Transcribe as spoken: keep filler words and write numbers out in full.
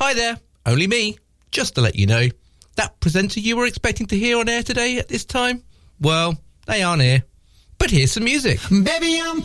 Hi there, only me. Just to let you know, that presenter you were expecting to hear on air today at this time, well, they aren't here. But here's some music. Baby, I'm